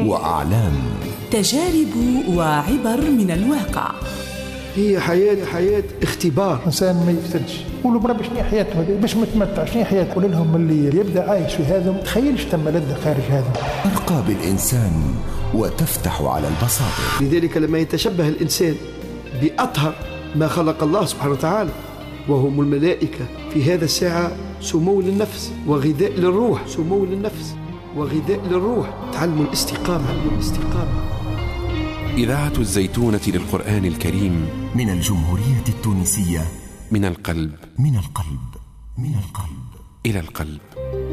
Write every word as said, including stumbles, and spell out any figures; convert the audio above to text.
وأعلام، تجارب وعبر من الواقع. هي حياة حياة اختبار. إنسان ما يفتدش قولوا بربي شنو حياته هذه باش متمتع، شنو حياته؟ قول لهم اللي يبدأ عايش في هذا ما تخيلش تم لذة خارج هذا. ترقى بالإنسان وتفتح على البصائر. لذلك لما يتشبه الإنسان بأطهر ما خلق الله سبحانه وتعالى وهم الملائكة، في هذا الساعة سمو للنفس وغذاء للروح، سمو للنفس وغذاء للروح. تعلم الاستقامة، تعلم الاستقامة. إذاعة الزيتونة للقرآن الكريم من الجمهورية التونسية، من القلب، من القلب، من القلب إلى القلب.